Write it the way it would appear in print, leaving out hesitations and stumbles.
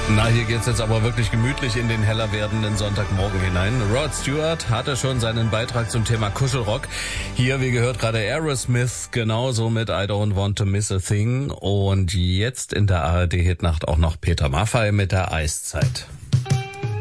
Na, hier geht's jetzt aber wirklich gemütlich in den heller werdenden Sonntagmorgen hinein. Rod Stewart hatte schon seinen Beitrag zum Thema Kuschelrock. Hier, wie gehört, gerade Aerosmith, genauso mit I Don't Want to Miss a Thing. Und jetzt in der ARD-Hitnacht auch noch Peter Maffay mit der Eiszeit.